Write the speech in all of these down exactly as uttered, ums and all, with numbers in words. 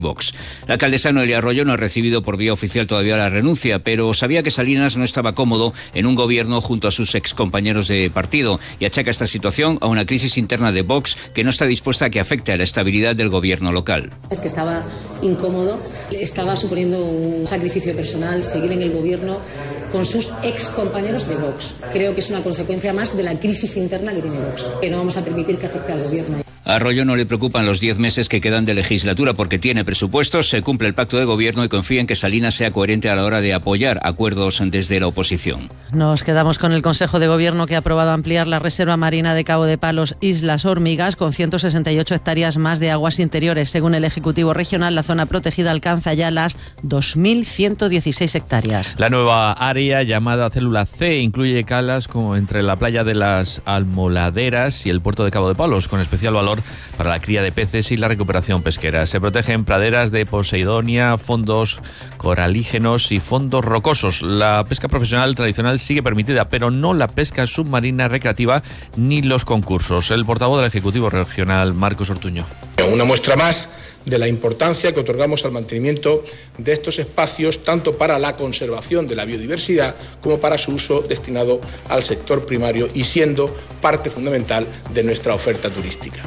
Vox. La alcaldesa Noelia Arroyo no ha recibido por vía oficial todavía la renuncia, pero sabía que Salinas no estaba cómodo en un gobierno junto a sus excompañeros de partido y achaca esta situación a una crisis interna de Vox que no está dispuesta a que afecte a la estabilidad del gobierno local. Es que estaba incómodo, estaba suponiendo un sacrificio personal seguir en el gobierno con sus excompañeros de Vox. Creo que es una consecuencia más de la crisis interna que tiene Vox, que no vamos a permitir que afecte al gobierno. A Arroyo no le preocupan los diez meses que quedan de legislatura porque tiene presupuestos, se cumple el pacto de gobierno y confía en que Salinas sea coherente a la hora de apoyar acuerdos desde la oposición. Nos quedamos con el Consejo de Gobierno que ha aprobado ampliar la Reserva Marina de Cabo de Palos Islas Hormigas con ciento sesenta y ocho hectáreas más de aguas interiores. Según el Ejecutivo Regional, la zona protegida alcanza ya las dos mil ciento dieciséis hectáreas. La nueva área llamada Célula C incluye calas como entre la playa de las Almoladeras y el puerto de Cabo de Palos, con especial valor para la cría de peces y la recuperación pesquera. Se protegen praderas de Poseidonia, fondos coralígenos y fondos rocosos. La pesca profesional tradicional sigue permitida, pero no la pesca submarina recreativa ni los concursos. El portavoz del Ejecutivo Regional, Marcos Ortuño. Una muestra más de la importancia que otorgamos al mantenimiento de estos espacios, tanto para la conservación de la biodiversidad como para su uso destinado al sector primario y siendo parte fundamental de nuestra oferta turística.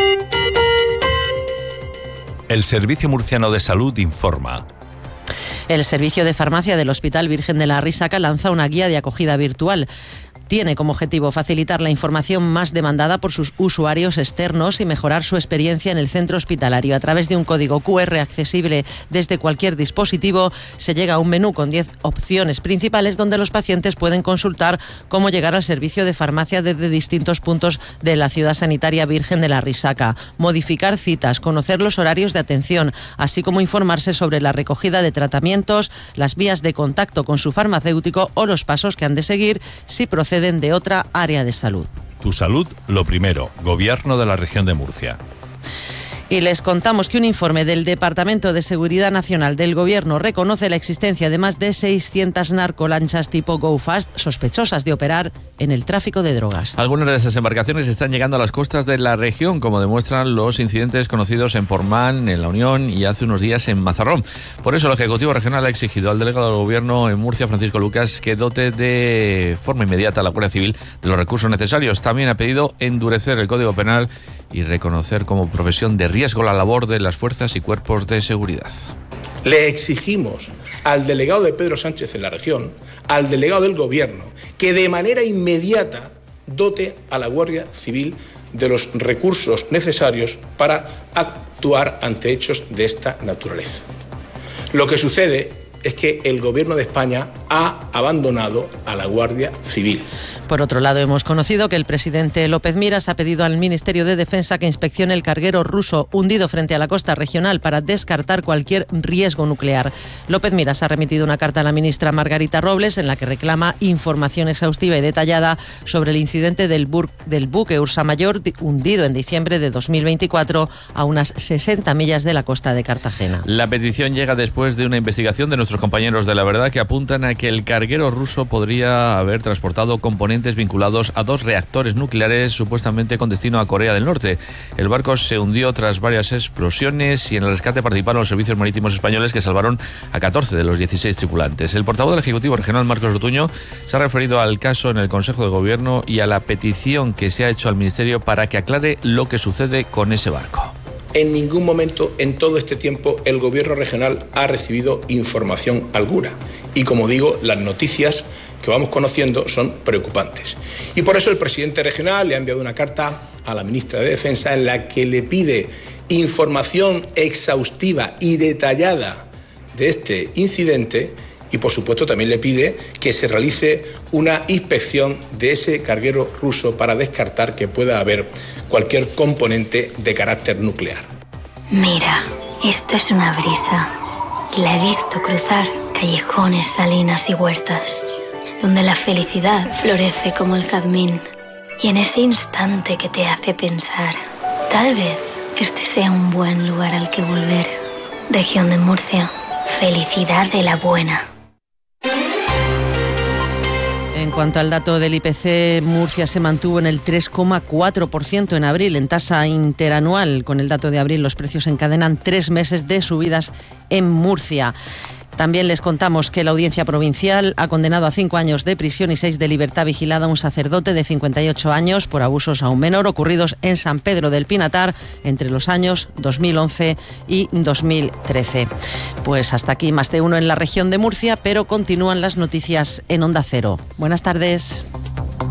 El Servicio Murciano de Salud informa. El Servicio de Farmacia del Hospital Virgen de la Risaca lanza una guía de acogida virtual. Tiene como objetivo facilitar la información más demandada por sus usuarios externos y mejorar su experiencia en el centro hospitalario. A través de un código cu erre accesible desde cualquier dispositivo, se llega a un menú con diez opciones principales donde los pacientes pueden consultar cómo llegar al servicio de farmacia desde distintos puntos de la ciudad sanitaria Virgen de la Risaca, modificar citas, conocer los horarios de atención, así como informarse sobre la recogida de tratamientos, las vías de contacto con su farmacéutico o los pasos que han de seguir si proceden de otra área de salud. Tu salud, lo primero. Gobierno de la Región de Murcia. Y les contamos que un informe del Departamento de Seguridad Nacional del Gobierno reconoce la existencia de más de seiscientas narcolanchas tipo Go Fast sospechosas de operar en el tráfico de drogas. Algunas de esas embarcaciones están llegando a las costas de la región, como demuestran los incidentes conocidos en Portmán, en La Unión y hace unos días en Mazarrón. Por eso el Ejecutivo Regional ha exigido al delegado del Gobierno en Murcia, Francisco Lucas, que dote de forma inmediata a la Guardia Civil de los recursos necesarios. También ha pedido endurecer el Código Penal y reconocer como profesión de riesgo la labor de las fuerzas y cuerpos de seguridad. Le exigimos al delegado de Pedro Sánchez en la región, al delegado del Gobierno, que de manera inmediata dote a la Guardia Civil de los recursos necesarios para actuar ante hechos de esta naturaleza. Lo que sucede es que el Gobierno de España ha abandonado a la Guardia Civil. Por otro lado, hemos conocido que el presidente López Miras ha pedido al Ministerio de Defensa que inspeccione el carguero ruso hundido frente a la costa regional para descartar cualquier riesgo nuclear. López Miras ha remitido una carta a la ministra Margarita Robles en la que reclama información exhaustiva y detallada sobre el incidente del, bur- del buque Ursa Mayor hundido en diciembre de dos mil veinticuatro a unas sesenta millas de la costa de Cartagena. La petición llega después de una investigación de nuestros compañeros de La Verdad que apuntan a que el carguero ruso podría haber transportado componentes vinculados a dos reactores nucleares supuestamente con destino a Corea del Norte. El barco se hundió tras varias explosiones y en el rescate participaron los servicios marítimos españoles que salvaron a catorce de los dieciséis tripulantes. El portavoz del Ejecutivo Regional, Marcos Ortuño, se ha referido al caso en el Consejo de Gobierno y a la petición que se ha hecho al Ministerio para que aclare lo que sucede con ese barco. En ningún momento en todo este tiempo el Gobierno regional ha recibido información alguna. Y como digo, las noticias que vamos conociendo son preocupantes. Y por eso el presidente regional le ha enviado una carta a la ministra de Defensa en la que le pide información exhaustiva y detallada de este incidente y por supuesto también le pide que se realice una inspección de ese carguero ruso para descartar que pueda haber cualquier componente de carácter nuclear. Mira, esto es una brisa y la he visto cruzar callejones, salinas y huertas, donde la felicidad florece como el jazmín. Y en ese instante que te hace pensar, tal vez este sea un buen lugar al que volver. Región de Murcia, felicidad de la buena. En cuanto al dato del I P C, Murcia se mantuvo en el tres coma cuatro por ciento en abril, en tasa interanual. Con el dato de abril, los precios encadenan tres meses de subidas en Murcia. También les contamos que la Audiencia Provincial ha condenado a cinco años de prisión y seis de libertad vigilada a un sacerdote de cincuenta y ocho años por abusos a un menor ocurridos en San Pedro del Pinatar entre los años dos mil once y dos mil trece. Pues hasta aquí más de uno en la región de Murcia, pero continúan las noticias en Onda Cero. Buenas tardes.